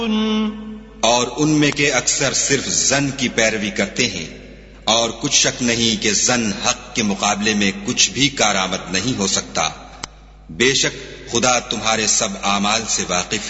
और उनमें के अक्सर सिर्फ जन की पैरवी करते हैं, और कुछ शक नहीं कि जन हक के मुकाबले में कुछ भी कारआमद नहीं हो सकता। बेशक खुदा तुम्हारे सब आमाल से वाकिफ